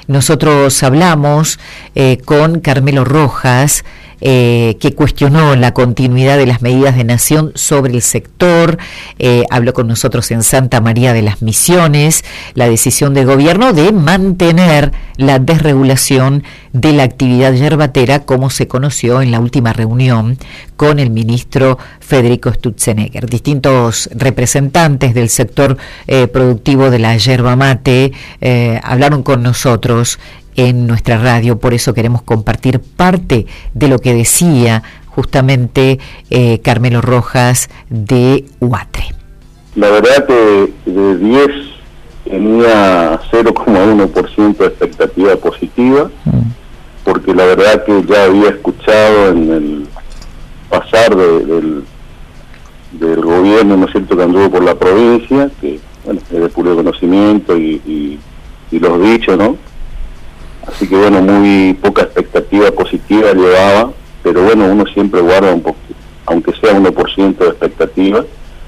nosotros hablamos con Carmelo Rojas, que cuestionó la continuidad de las medidas de Nación sobre el sector, habló con nosotros en Santa María de las Misiones, la decisión del gobierno de mantener la desregulación de la actividad yerbatera como se conoció en la última reunión con el ministro Federico Sturzenegger. Distintos representantes del sector productivo de la yerba mate hablaron con nosotros en nuestra radio, por eso queremos compartir parte de lo que decía justamente Carmelo Rojas de Huatre. La verdad que de 10 tenía 0,1% de expectativa positiva, porque la verdad que ya había escuchado en el pasar del gobierno, ¿no es cierto?, que anduvo por la provincia, que bueno, es de puro conocimiento y los dichos, ¿no? Así que bueno, muy poca expectativa positiva llevaba, pero bueno, uno siempre guarda un poco, aunque sea 1% de expectativa,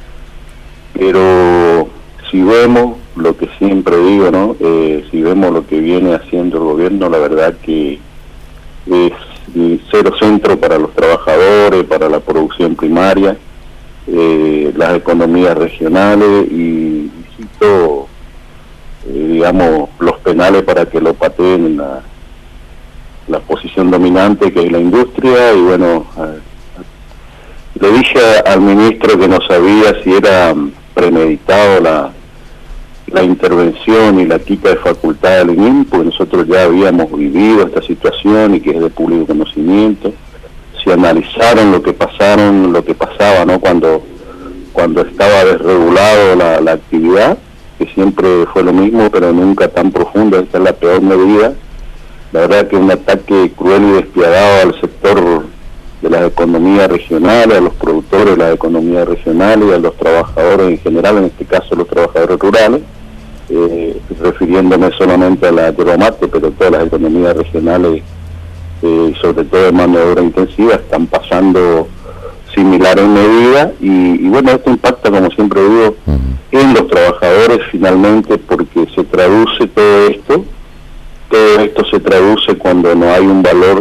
pero si vemos lo que siempre digo, ¿no? Si vemos lo que viene haciendo el gobierno, la verdad que es cero centro para los trabajadores, para la producción primaria, las economías regionales y cito, digamos, los penales para que lo pateen en la posición dominante que es la industria. Y bueno, le dije al ministro que no sabía si era premeditado la intervención y la quita de facultad del INIM, porque nosotros ya habíamos vivido esta situación y que es de público conocimiento. Si analizaron lo que pasaba, ¿no?, cuando estaba desregulado la actividad, que siempre fue lo mismo, pero nunca tan profundo. Esta es la peor medida. La verdad que un ataque cruel y despiadado al sector de las economías regionales, a los productores de las economías regionales y a los trabajadores en general, en este caso los trabajadores rurales, refiriéndome solamente a la yerba mate, pero todas las economías regionales, sobre todo de mano de obra intensiva, están pasando similares medidas y bueno, esto impacta, como siempre digo, en los trabajadores finalmente, porque se traduce todo esto se traduce cuando no hay un valor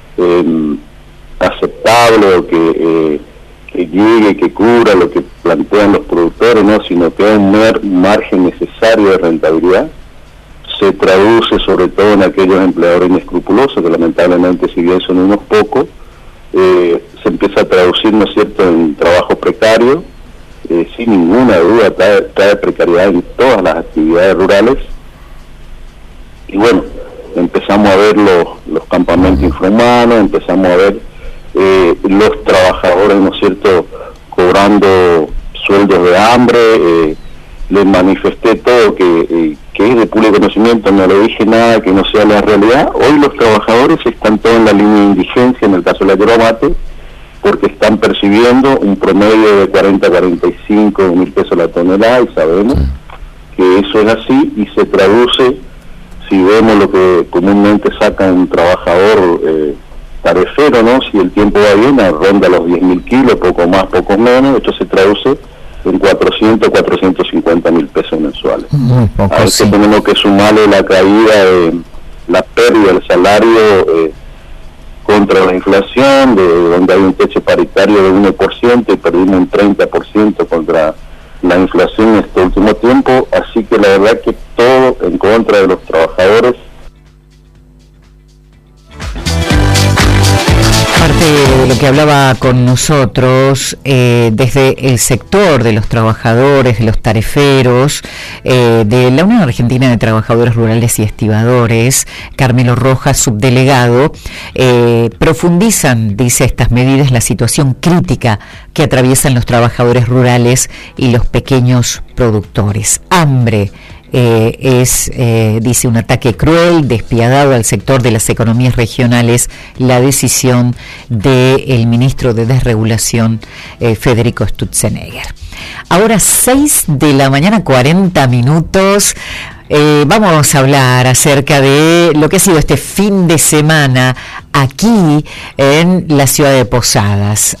aceptable o que llegue, que cubra lo que plantean los productores, no, sino que hay un margen necesario de rentabilidad. Se traduce sobre todo en aquellos empleadores inescrupulosos, que lamentablemente, si bien son unos pocos, se empieza a traducir, ¿no es cierto?, en trabajo precario. Sin ninguna duda trae precariedad en todas las actividades rurales. Y bueno, empezamos a ver los campamentos infrahumanos, empezamos a ver los trabajadores, ¿no es cierto?, cobrando sueldos de hambre. Les manifesté todo que es de público conocimiento, no le dije nada que no sea la realidad. Hoy los trabajadores están todos en la línea de indigencia en el caso de la yerba mate, porque están percibiendo un promedio de 40 a 45 mil pesos la tonelada, y sabemos que eso es así, y se traduce, si vemos lo que comúnmente saca un trabajador tarefero, ¿no?, si el tiempo va bien, ronda los 10.000 kilos, poco más, poco menos. Esto se traduce en 450 mil pesos mensuales. A eso tenemos que sumarle la caída de la pérdida del salario contra la inflación, de donde hay un techo paritario de 1% y perdimos un 30% contra la inflación en este último tiempo. Así que la verdad que todo en contra de los trabajadores. Parte de lo que hablaba con nosotros desde el sector de los trabajadores, de los tareferos, de la Unión Argentina de Trabajadores Rurales y Estibadores, Carmelo Rojas, subdelegado, profundizan, dice, estas medidas, la situación crítica que atraviesan los trabajadores rurales y los pequeños productores. Hambre, dice, un ataque cruel, despiadado al sector de las economías regionales, la decisión del ministro de Desregulación, Federico Sturzenegger. Ahora 6 de la mañana, 40 minutos. Vamos a hablar acerca de lo que ha sido este fin de semana aquí en la ciudad de Posadas.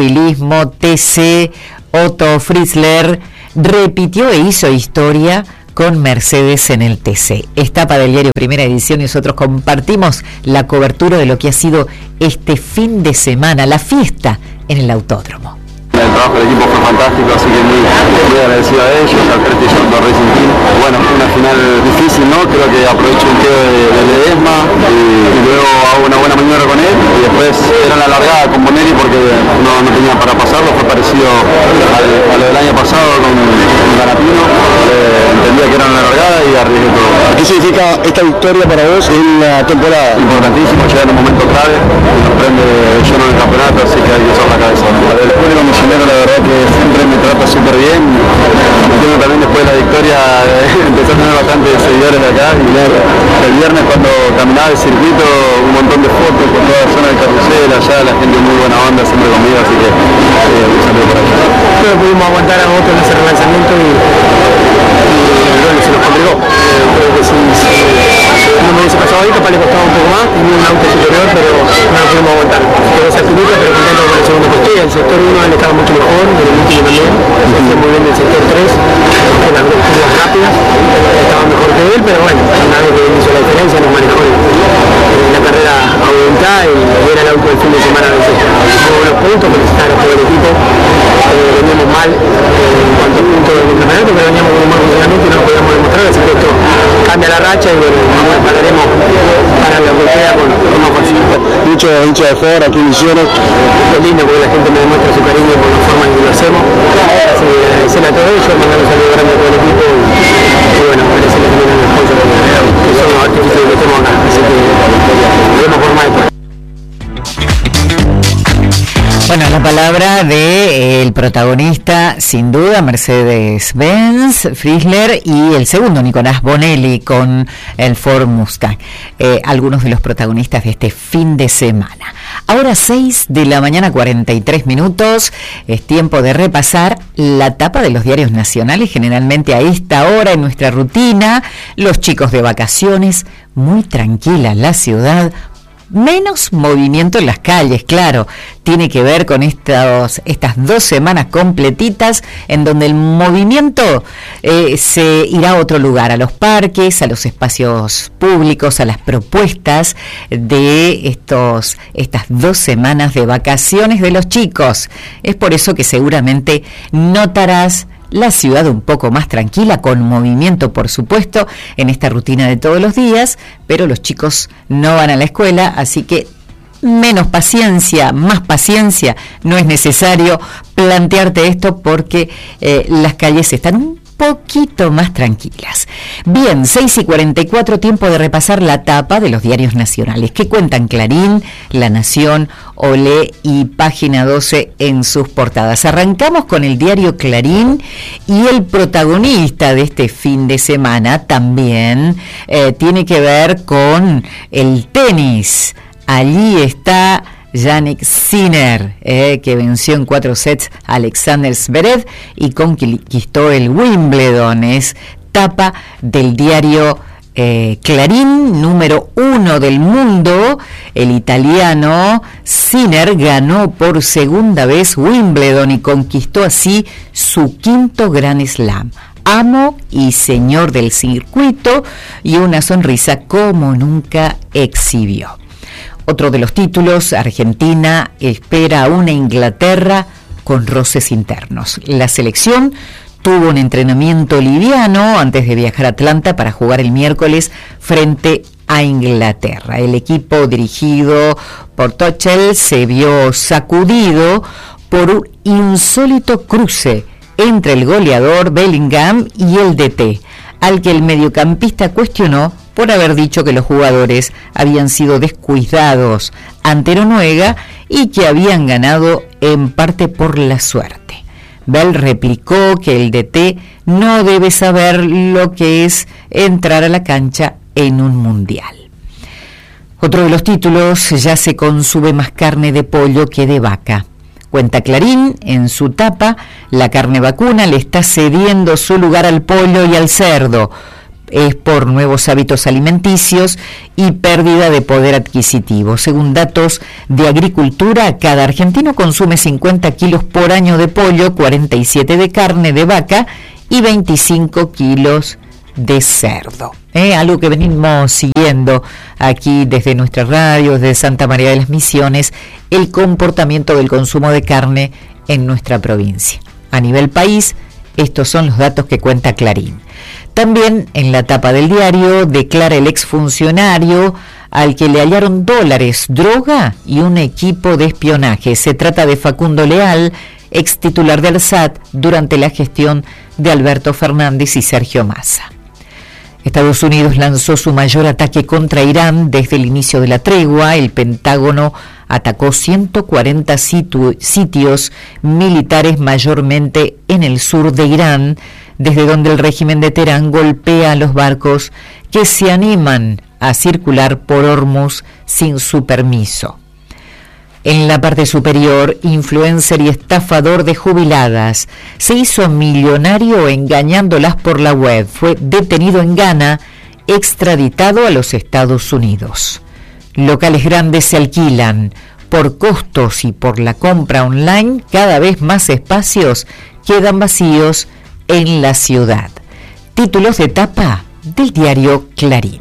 Automovilismo, TC, Otto Frizzler repitió e hizo historia con Mercedes en el TC. Etapa del diario Primera Edición y nosotros compartimos la cobertura de lo que ha sido este fin de semana, la fiesta en el autódromo. El trabajo del equipo fue fantástico, así que muy agradecido a ellos, al Prestigio Racing Team. Bueno, fue una final difícil, ¿no? Creo que aprovecho un quedo de Ledesma y luego hago una buena maniobra con él y después era la largada con Bonelli porque no tenía para pasarlo, fue parecido a lo del año pasado con Garapino. Entendía que era una largada y arriesgué todo. ¿Qué significa esta victoria para vos en la temporada? Importantísimo, llegar en un momento clave, nos prende lleno del campeonato, así que hay que usar la cabeza. El público misionero la verdad que siempre me trata súper bien. Entiendo también después de la victoria empecé a tener bastantes seguidores de acá y el viernes cuando caminaba el circuito un montón de fotos por toda la zona del carrusel, allá la gente muy buena onda siempre conmigo, así que un saludo para allá. Creo que pudimos aguantar a otro en ese relanzamiento y bueno, se nos complicó. Creo que si no me hubiese pasado ahí, capaz le costaba un poco más, tenía un auto superior, pero no lo pudimos aguantar. Quedó esa finita, pero contento con el segundo puesto. El sector 1 él estaba mucho mejor, el último también, se fue muy bien del sector 3, con las dos curvas rápidas, estaba mejor que él, pero bueno, una vez que él hizo la diferencia, nos manejó la carrera a voluntad y era el auto del fin de semana de muy buenos puntos, felicitar a todo el equipo. Veníamos mal en cuanto a puntos del campeonato, pero veníamos con un buen funcionamiento y no lo podíamos demostrar, así que esto cambia la racha y bueno, nos prepararemos para lo que queda con más fuerza. Muchos hinchas de Ford aquí en Misiones. Es lindo porque la gente me demuestra su cariño por la forma en que lo hacemos, así que agradecerle a todos ellos, mandar un saludo grande a todo el equipo y bueno, agradecerle también a los sponsors que son los artífices que estemos acá, así que nos vemos por más después. Bueno, la palabra del protagonista, sin duda, Mercedes-Benz, Frizzler, y el segundo, Nicolás Bonelli, con el Ford Mustang. Algunos de los protagonistas de este fin de semana. Ahora 6 de la mañana, 43 minutos, es tiempo de repasar la tapa de los diarios nacionales. Generalmente a esta hora en nuestra rutina, los chicos de vacaciones, muy tranquila la ciudad, menos movimiento en las calles, claro, tiene que ver con estas 2 semanas completitas en donde el movimiento se irá a otro lugar, a los parques, a los espacios públicos, a las propuestas de estas 2 semanas de vacaciones de los chicos. Es por eso que seguramente notarás la ciudad un poco más tranquila, con movimiento, por supuesto, en esta rutina de todos los días, pero los chicos no van a la escuela, así que menos paciencia, más paciencia, no es necesario plantearte esto porque las calles están un poquito más tranquilas. Bien, 6:44, tiempo de repasar la tapa de los diarios nacionales que cuentan Clarín, La Nación, Olé y Página 12 en sus portadas. Arrancamos con el diario Clarín y el protagonista de este fin de semana también tiene que ver con el tenis. Allí está Jannik Sinner, que venció en 4 sets a Alexander Zverev y conquistó el Wimbledon. Es tapa del diario Clarín, número 1 del mundo. El italiano Sinner ganó por segunda vez Wimbledon y conquistó así su 5º Grand Slam. Amo y señor del circuito, y una sonrisa como nunca exhibió. Otro de los títulos, Argentina espera a una Inglaterra con roces internos. La selección tuvo un entrenamiento liviano antes de viajar a Atlanta para jugar el miércoles frente a Inglaterra. El equipo dirigido por Tuchel se vio sacudido por un insólito cruce entre el goleador Bellingham y el DT, al que el mediocampista cuestionó por haber dicho que los jugadores habían sido descuidados ante Noruega y que habían ganado en parte por la suerte. Bell replicó que el DT no debe saber lo que es entrar a la cancha en un mundial. Otro de los títulos, ya se consume más carne de pollo que de vaca. Cuenta Clarín en su tapa, la carne vacuna le está cediendo su lugar al pollo y al cerdo. Es por nuevos hábitos alimenticios y pérdida de poder adquisitivo. Según datos de Agricultura, cada argentino consume 50 kilos por año de pollo, 47 de carne de vaca y 25 kilos de cerdo. Algo que venimos siguiendo aquí desde nuestra radio, desde Santa María de las Misiones, el comportamiento del consumo de carne en nuestra provincia. A nivel país, estos son los datos que cuenta Clarín. También en la tapa del diario declara el exfuncionario al que le hallaron dólares, droga y un equipo de espionaje. Se trata de Facundo Leal, ex titular del SAT durante la gestión de Alberto Fernández y Sergio Massa. Estados Unidos lanzó su mayor ataque contra Irán desde el inicio de la tregua. El Pentágono atacó 140 sitios militares, mayormente en el sur de Irán, desde donde el régimen de Teherán golpea a los barcos que se animan a circular por Hormuz sin su permiso. En la parte superior, influencer y estafador de jubiladas. Se hizo millonario engañándolas por la web. Fue detenido en Ghana, extraditado a los Estados Unidos. Locales grandes se alquilan. Por costos y por la compra online, cada vez más espacios quedan vacíos en la ciudad. Títulos de tapa del diario Clarín.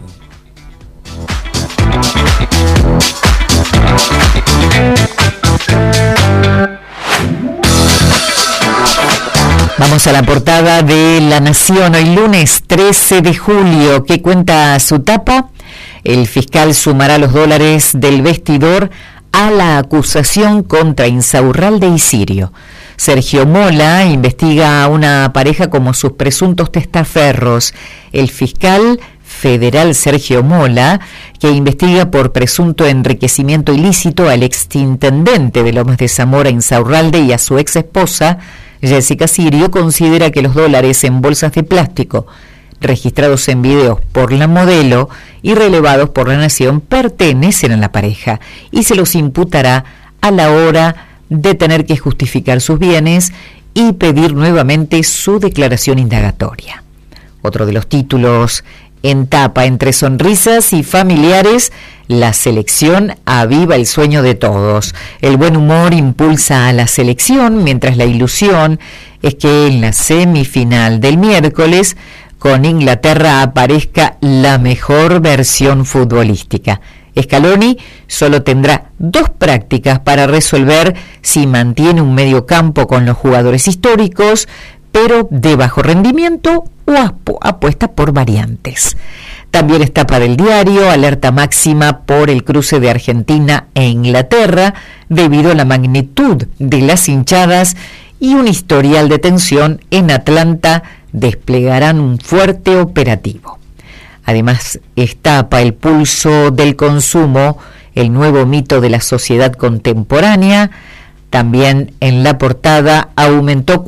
Vamos a la portada de La Nación, hoy lunes 13 de julio. ¿Qué cuenta su tapa? El fiscal sumará los dólares del vestidor a la acusación contra Insaurralde y Sirio. Sergio Mola investiga a una pareja como sus presuntos testaferros. El fiscal federal Sergio Mola, que investiga por presunto enriquecimiento ilícito al exintendente de Lomas de Zamora, Insaurralde, y a su ex esposa, Jessica Sirio, considera que los dólares en bolsas de plástico registrados en videos por la modelo y relevados por La Nación pertenecen a la pareja y se los imputará a la hora de tener que justificar sus bienes y pedir nuevamente su declaración indagatoria. Otro de los títulos en tapa: entre sonrisas y familiares, la selección aviva el sueño de todos. El buen humor impulsa a la selección, mientras la ilusión es que en la semifinal del miércoles con Inglaterra aparezca la mejor versión futbolística. Scaloni solo tendrá 2 prácticas para resolver si mantiene un mediocampo con los jugadores históricos, pero de bajo rendimiento, o apuesta por variantes. También es tapa del diario, alerta máxima por el cruce de Argentina e Inglaterra debido a la magnitud de las hinchadas y un historial de tensión. En Atlanta desplegarán un fuerte operativo. Además, es tapa el pulso del consumo, el nuevo mito de la sociedad contemporánea. También en la portada aumentó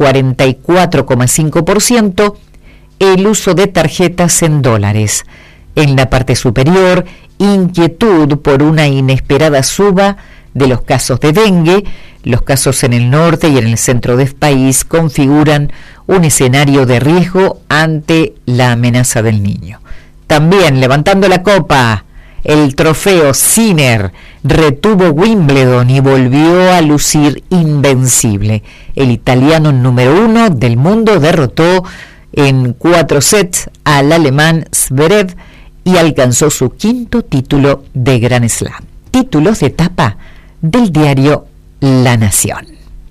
44,5% el uso de tarjetas en dólares. En la parte superior, inquietud por una inesperada suba de los casos de dengue. Los casos en el norte y en el centro del país configuran un escenario de riesgo ante la amenaza del niño. También, levantando la copa, el trofeo Sinner retuvo Wimbledon y volvió a lucir invencible. El italiano número 1 del mundo derrotó en 4 sets al alemán Zverev y alcanzó su 5º título de Grand Slam. Títulos de tapa del diario La Nación.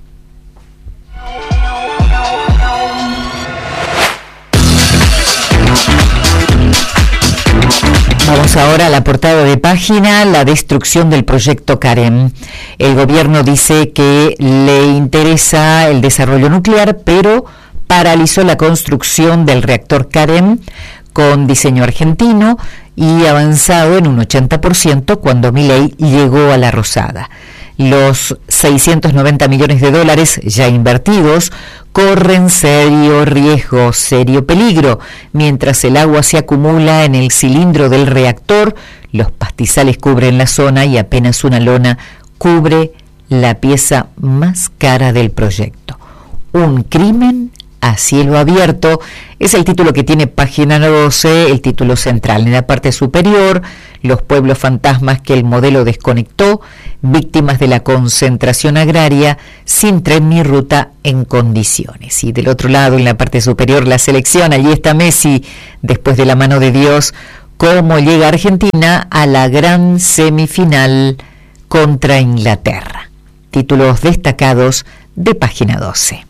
Vamos ahora a la portada de página, la destrucción del proyecto Carem. El gobierno dice que le interesa el desarrollo nuclear, pero paralizó la construcción del reactor Carem con diseño argentino y avanzado en un 80% cuando Milei llegó a la Rosada. Los 690 millones de dólares ya invertidos corren serio riesgo, serio peligro. Mientras el agua se acumula en el cilindro del reactor, los pastizales cubren la zona y apenas una lona cubre la pieza más cara del proyecto. Un crimen a cielo abierto, es el título que tiene página 12, el título central. En la parte superior, los pueblos fantasmas que el modelo desconectó, víctimas de la concentración agraria, sin tren ni ruta en condiciones. Y del otro lado, en la parte superior, la selección, allí está Messi, después de la mano de Dios, cómo llega Argentina a la gran semifinal contra Inglaterra. Títulos destacados de página 12.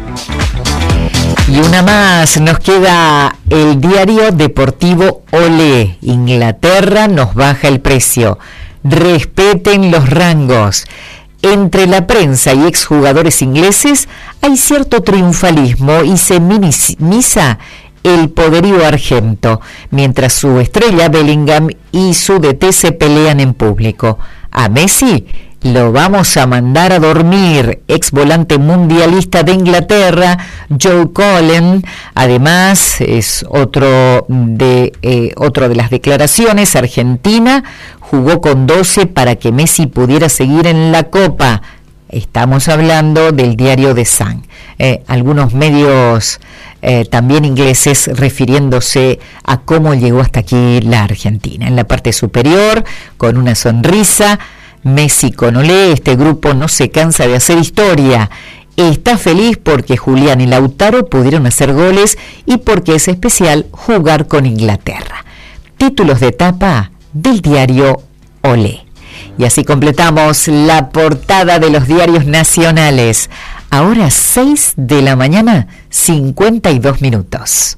Y una más, nos queda el diario deportivo Olé. Inglaterra nos baja el precio. Respeten los rangos. Entre la prensa y exjugadores ingleses hay cierto triunfalismo y se minimiza el poderío argento, mientras su estrella Bellingham y su DT se pelean en público. A Messi lo vamos a mandar a dormir. Ex volante mundialista de Inglaterra, Joe Cullen, además es otro de las declaraciones. Argentina jugó con 12 para que Messi pudiera seguir en la Copa. Estamos hablando del diario The Sun. Algunos medios también ingleses refiriéndose a cómo llegó hasta aquí la Argentina. En la parte superior, con una sonrisa, Messi con Olé, este grupo no se cansa de hacer historia. Está feliz porque Julián y Lautaro pudieron hacer goles y porque es especial jugar con Inglaterra. Títulos de tapa del diario Olé. Y así completamos la portada de los diarios nacionales. Ahora 6 de la mañana, 52 minutos.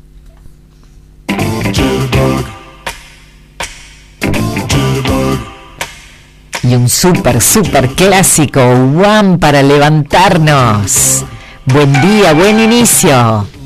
Y un súper clásico, One para levantarnos. Buen día, buen inicio.